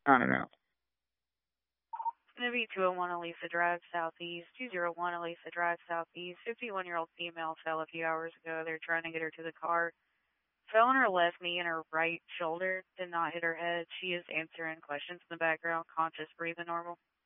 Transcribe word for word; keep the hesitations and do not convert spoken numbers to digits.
I don't know. It's going to be two oh one Elisa Drive Southeast, two oh one Elisa Drive Southeast. fifty-one-year-old female fell a few hours ago. They're trying to get her to the car. Fell on her left knee and her right shoulder. Did not hit her head. She is answering questions in the background. Conscious, breathing normal.